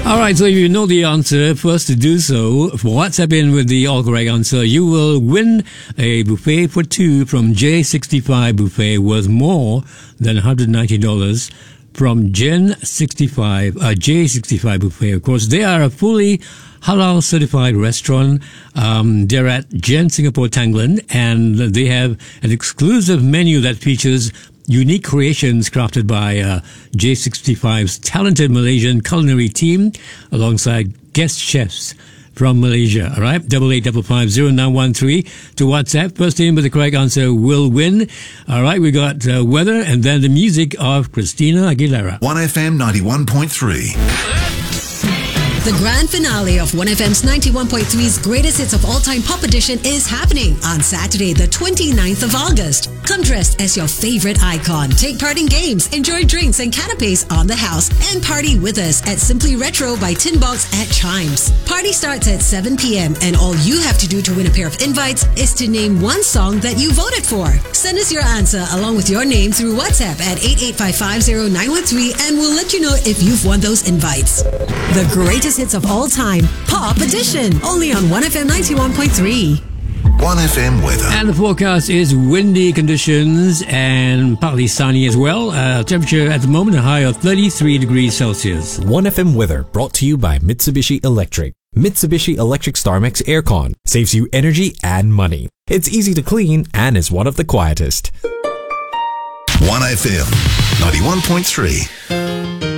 All right, so if you know the answer, first to do so, WhatsApp in with the all correct answer. You will win a buffet for two from J65 Buffet worth more than $190 from J65 Buffet. Of course, they are a fully halal certified restaurant. They're at Gen Singapore Tangland, and they have an exclusive menu that features unique creations crafted by J65's talented Malaysian culinary team alongside guest chefs from Malaysia. All right, 88550913 to WhatsApp. First in with the correct answer will win. All right, we got weather and then the music of Christina Aguilera. 1FM 91.3. The grand finale of 1FM's 91.3's Greatest Hits of All Time Pop Edition is happening on Saturday, the 29th of August. Come dressed as your favorite icon. Take part in games, enjoy drinks and canapes on the house, and party with us at Simply Retro by Tin Box at Chimes. Party starts at 7 p.m. and all you have to do to win a pair of invites is to name one song that you voted for. Send us your answer along with your name through WhatsApp at 88550913 and we'll let you know if you've won those invites. The Greatest Hits of All Time Pop Edition, only on 1FM 91.3. 1FM weather. And the forecast is windy conditions and partly sunny as well. Temperature at the moment a high of 33 degrees Celsius. 1FM weather brought to you by Mitsubishi Electric. Mitsubishi Electric StarMax Aircon saves you energy and money. It's easy to clean and is one of the quietest. 1FM 91.3.